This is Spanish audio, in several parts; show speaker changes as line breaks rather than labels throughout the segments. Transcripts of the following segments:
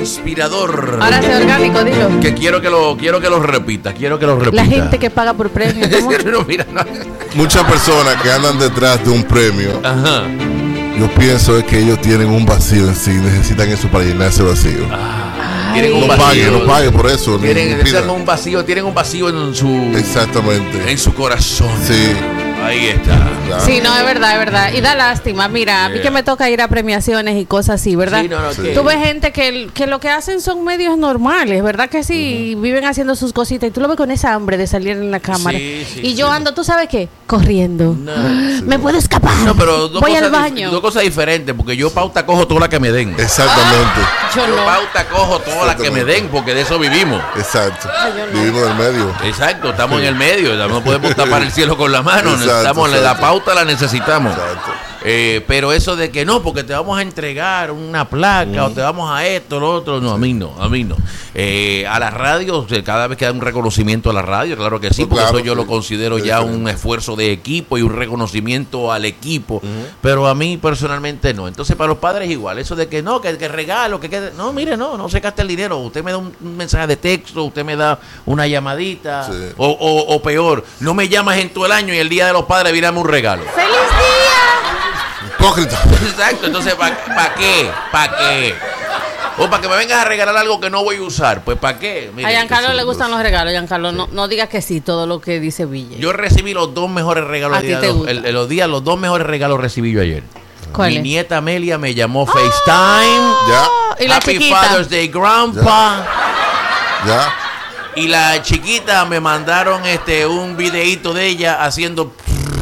inspirador.
Ahora sea orgánico, dilo.
Que quiero que lo repita.
La gente que paga por premios.
No, mira, no.
Muchas personas que andan detrás de un premio,
Ajá.
yo pienso es que ellos tienen un vacío en sí, necesitan eso para llenar ese vacío.
Tienen un
No
vacío.
pague por eso.
Tienen un vacío en su.
Exactamente.
En su corazón.
Sí.
Ahí está.
Claro.
Sí, no, es verdad. Y da lástima. Mira, a mí que me toca ir a premiaciones y cosas así, ¿verdad?
Sí, no, que-
Tú ves gente que lo que hacen son medios normales, ¿verdad? Que sí, viven haciendo sus cositas y tú lo ves con esa hambre de salir en la cámara. Y yo ando, ¿tú sabes qué? Corriendo.
No.
Me puedo escapar.
No, pero
voy al baño.
dos cosas diferentes, porque yo pauta cojo toda la que me den.
Exactamente.
Yo
Yo
no.
pauta cojo toda la que me den, porque de eso vivimos.
Exacto.
yo no.
Vivimos en el medio.
Exacto, estamos en el medio, no podemos tapar el cielo con la mano,
Exacto,
necesitamos la
exacto.
pauta, la necesitamos.
Exacto.
Pero eso de que no, porque te vamos a entregar una placa o te vamos a esto, lo otro, no, a mí no. A la radio, o sea, cada vez que da un reconocimiento a la radio, claro que sí,
Pues
porque
claro,
eso yo lo
sí.
considero
Es
ya
diferente.
un esfuerzo de equipo y un reconocimiento al equipo, pero a mí personalmente no. Entonces para los padres igual, eso de que no, que regalo, no, mire, no se gaste el dinero, usted me da un mensaje de texto, usted me da una llamadita,
Sí.
o peor, no me llamas en todo el año y el día de los padres virame un regalo.
¡Feliz día!
Hipócrita.
Exacto, entonces ¿para qué? O para que me vengas a regalar algo que no voy a usar, pues ¿para qué? Mire,
A Giancarlo
que
le
son
gustan
dos.
los regalos, Giancarlo. No digas que sí, todo lo que dice Ville.
Yo recibí los dos mejores regalos
¿A
el
ti
día
te
de
gusta?
los dos mejores regalos recibí yo ayer.
¿Cuál
Mi
es?
nieta Amelia me llamó FaceTime.
Ya.
Y la
Happy
chiquita.
Father's Day, Grandpa.
Ya.
Y la chiquita me mandaron un videíto de ella haciendo.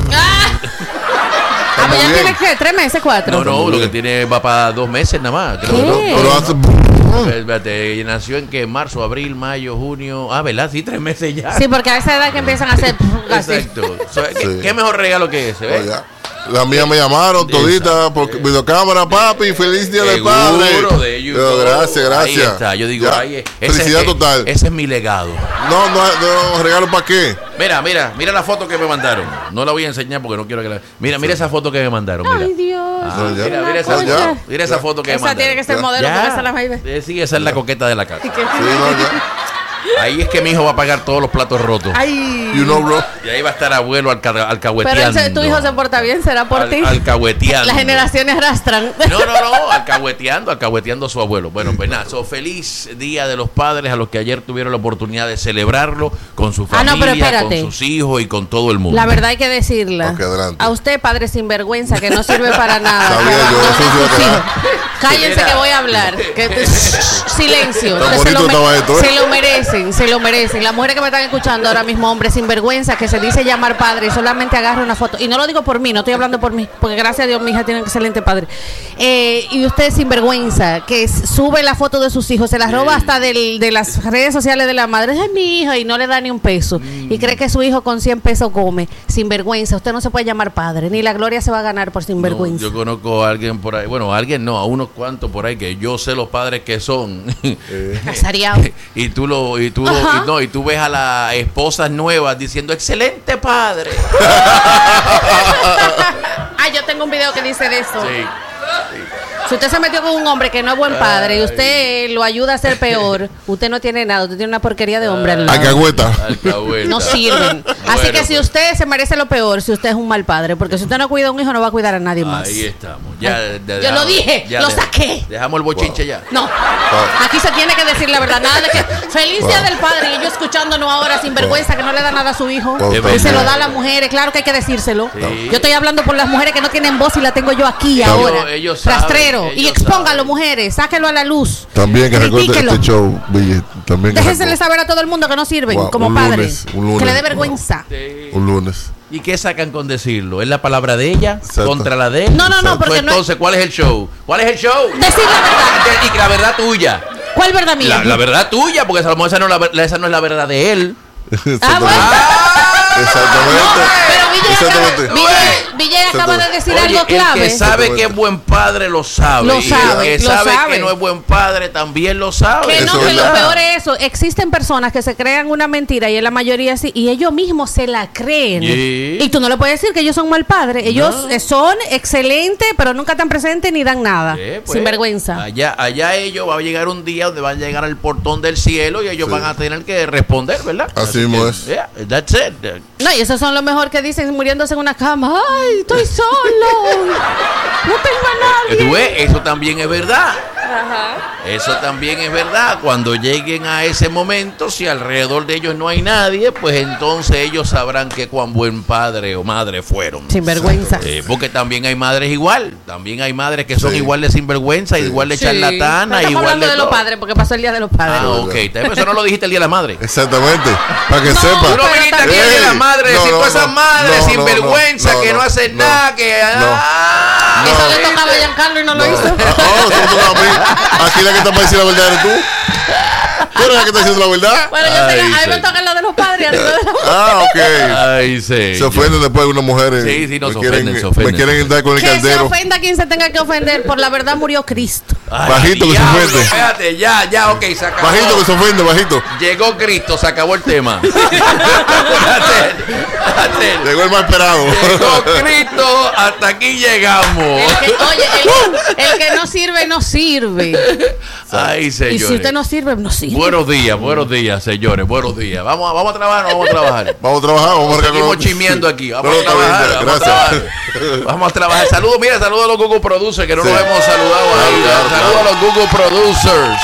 Ah, pues ya
muy
tiene
bien.
que 3 meses, 4.
No, lo que tiene va para 2 meses nada más. creo.
¿Qué?
Pero hace.
Espérate, nació en que marzo, abril, mayo, junio. ¿Verdad? Sí, 3 meses ya.
Sí, porque a esa edad que empiezan a hacer así.
Exacto. ¿Qué,
Sí.
qué mejor regalo que ese? ¿ves?
Oh, ya. Las mías me llamaron toditas por videocámara, papi. Feliz día del
Seguro
padre.
de ellos.
Pero gracias.
Ahí está. Yo digo,
Ya. Felicidad total.
Ese es mi legado.
No, regalo para qué.
Mira la foto que me mandaron. No la voy a enseñar porque no quiero que la. Mira esa foto que me mandaron. Mira.
Ay, Dios.
No, ya.
Mira esa foto que me
Esa
mandaron.
tiene que ser
Ya.
modelo
Ya.
porque esa la baby.
Sí, esa es la coqueta de la casa.
Sí, no, ya.
Ahí es que mi hijo va a pagar todos los platos rotos.
Ay.
You know, bro.
Y ahí va a estar abuelo
Pero
alcahueteando.
tu hijo se porta bien, será por ti.
Alcahueteando.
Las generaciones arrastran.
No, alcahueteando a su abuelo. Bueno, pues nada, feliz Día de los Padres a los que ayer tuvieron la oportunidad de celebrarlo con su
Ah, no, pero
familia, con
espérate.
sus hijos y con todo el mundo.
La verdad hay que decirla.
Ok, adelante.
A usted, padre sinvergüenza, que no sirve para nada.
Sabía
que
yo,
abandona
eso sí
a
iba a
sus
quedar.
hijos. Cállense que voy a hablar. Silencio.
Tan
Ustedes
bonito estaba esto, ¿eh?
se lo merecen. Las mujeres que me están escuchando ahora mismo, hombres sinvergüenza, que se dice llamar padre y solamente agarra una foto. Y no lo digo por mí, no estoy hablando por mí, porque gracias a Dios mi hija tiene un excelente padre. Y usted sinvergüenza, que sube la foto de sus hijos, se la roba hasta de las redes sociales de la madre. Ese es mi hijo y no le da ni un peso. Y cree que su hijo con 100 pesos come. Sinvergüenza, usted no se puede llamar padre, ni la gloria se va a ganar por sinvergüenza.
No, yo conozco a alguien por ahí, bueno, a alguien no, a unos cuantos por ahí que yo sé los padres que son.
Casariado.
y tú ves a las esposas nuevas diciendo excelente padre.
Yo tengo un video que dice de eso.
Sí.
Si usted se metió con un hombre que no es buen padre y usted lo ayuda a ser peor, usted no tiene nada, usted tiene una porquería de hombre al lado.
Alcahueta.
Alcahueta.
No sirven. Así
Bueno,
que si
pues,
usted se merece lo peor, si usted es un mal padre, porque si usted no cuida a un hijo, no va a cuidar a nadie más.
ahí estamos. Ya,
Yo lo dije, lo saqué.
Dejamos el bochinche ya.
No, aquí se tiene que decir la verdad. Nada de que feliz día del padre y ellos escuchándonos ahora sin vergüenza que no le da nada a su hijo.
Wow.
Y se lo da a las mujeres. Claro que hay que decírselo.
Sí.
Yo estoy hablando por las mujeres que no tienen voz y la tengo yo aquí ahora.
Ellos saben,
Rastrero. Y
ellos
expóngalo,
saben.
mujeres. Sáquelo a la luz.
También que recorte
Critíquelo.
este show, Ville. También que
Déjensele
recorte.
saber a todo el mundo que no sirven
Wow,
como
un
padres.
lunes.
Que le dé vergüenza.
Un lunes.
¿Y qué sacan con decirlo? ¿Es la palabra de ella
Exacto.
contra la de él?
No, porque no.
Entonces, ¿cuál es el show? ¿Cuál es el show?
Decir la verdad.
Y la verdad tuya.
¿Cuál verdad mía?
La verdad tuya, porque a lo mejor esa no es la verdad de él.
Ah, bueno.
Exactamente.
Pero Ville
Exactamente.
Villay acaba de decir
Oye,
algo clave.
El que sabe que es buen padre lo sabe.
Lo
Y
sabe,
el que
lo
sabe
sabe.
que no es buen padre también lo sabe.
Que no,
Eso
que
es
lo
verdad.
peor es eso. Existen personas que se crean una mentira y en la mayoría sí, y ellos mismos se la creen.
Sí.
Y tú no le puedes decir que ellos son mal padres. Ellos son excelentes, pero nunca están presentes ni dan nada.
Pues,
Sin vergüenza.
Allá ellos va a llegar un día donde van a llegar al portón del cielo y ellos
Sí.
van a tener que responder, ¿verdad?
Así mismo es.
Yeah, that's it.
No, y esos son los mejor que dicen muriéndose en una cama. Ay, estoy solo. No tengo a nadie.
Tú ves, eso también es verdad.
Ajá.
Eso también es verdad. Cuando lleguen a ese momento, si alrededor de ellos no hay nadie, pues entonces ellos sabrán que cuán buen padre o madre fueron.
Sin vergüenza.
Porque también hay madres igual. También hay madres que son
Sí.
igual de sinvergüenza,
Sí.
igual de
Sí.
charlatana,
Pero estamos
igual
hablando
de
de los
todo.
padres porque pasó el día de los padres.
Ah, ok. Eso no lo dijiste el día de la madre.
Exactamente. Para que
No,
sepa.
Tú no
pero
viniste aquí
también-
el día de la madre,
No,
decir
no,
todas esas
no,
madres
no,
sinvergüenza
no,
que no
no,
hacen
no,
nada, que...
Eso le tocaba a Giancarlo y no lo hizo.
a mí. Aquí la que está para decir la verdad eres tú. ¿Tú eres la que está diciendo la verdad?
Bueno, yo
Ay,
sé, a mí
sí.
me toca lo de los padres. a mí lo de los-
Ah, ok.
Ay, sí.
Se ofenden después algunas mujeres.
Sí, sí, no,
me
se
quieren,
ofenden, se ofenden.
Me quieren dar con el
Que se
caldero.
ofenda quien se tenga que ofender. Por la verdad murió Cristo.
Ay,
Bajito que se
diablo,
ofende.
Espérate, ya, ok, se acabó.
Bajito que se ofende, bajito.
Llegó Cristo, se acabó el tema.
Llegó el más esperado.
Llegó Cristo, hasta aquí llegamos.
Oye, el que no sirve, no sirve.
Ay,
Y si
señores.
usted no sirve, no sirve.
Buenos días, señores, buenos días. Vamos a trabajar, vamos a trabajar.
Vamos a trabajar, vamos a arrancar
Seguimos
con-
chimiendo aquí. Vamos
No,
a
está bien,
trabajar,
ya,
vamos a
gracias.
trabajar. Vamos a trabajar. Saludos a los Google Producers que no
Sí.
nos hemos saludado ahí.
Claro,
Saludos
claro.
a los Google Producers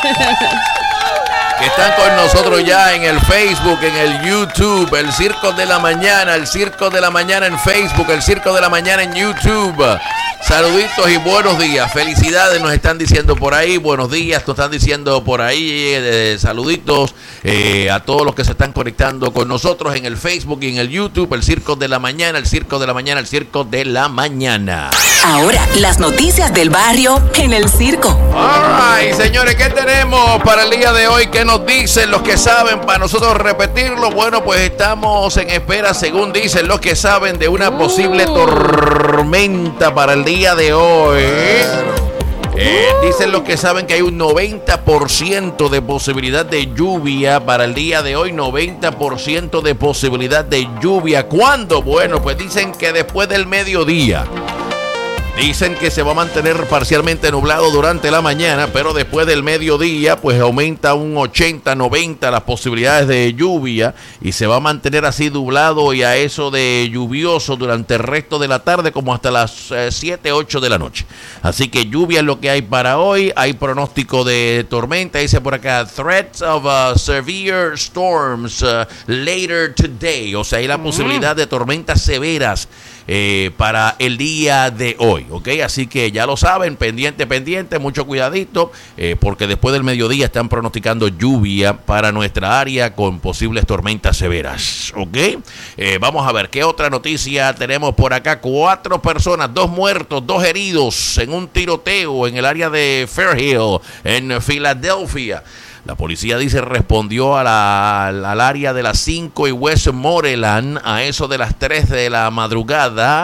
que están con nosotros ya en el Facebook, en el YouTube, el Circo de la Mañana en Facebook, el Circo de la Mañana en YouTube. Saluditos y buenos días, felicidades nos están diciendo por ahí, buenos días nos están diciendo por ahí, saluditos a todos los que se están conectando con nosotros en el Facebook y en el YouTube, el Circo de la Mañana, el Circo de la Mañana, el Circo de la Mañana.
Ahora, las noticias del barrio en el circo.
Alright, señores, ¿qué tenemos para el día de hoy? ¿Qué nos dicen los que saben para nosotros repetirlo? Bueno, pues estamos en espera, según dicen los que saben, de una posible tormenta para el día de hoy. Dicen los que saben que hay un 90% de posibilidad de lluvia para el día de hoy, 90% de posibilidad de lluvia. ¿Cuándo? Bueno, pues dicen que después del mediodía. Dicen que se va a mantener parcialmente nublado durante la mañana, pero después del mediodía, pues aumenta un 80-90 las posibilidades de lluvia y se va a mantener así nublado y a eso de lluvioso durante el resto de la tarde, como hasta las 7-8 de la noche. Así que lluvia es lo que hay para hoy. Hay pronóstico de tormenta, dice por acá, threats of severe storms later today. O sea, hay la posibilidad de tormentas severas para el día de hoy, ¿ok? Así que ya lo saben, pendiente, mucho cuidadito, porque después del mediodía están pronosticando lluvia para nuestra área con posibles tormentas severas, ¿ok? Vamos a ver, ¿qué otra noticia tenemos por acá? 4 personas, 2 muertos, 2 heridos en un tiroteo en el área de Fairhill, en Filadelfia. La policía dice respondió al área de las 5 y Westmoreland a eso de las 3 de la madrugada.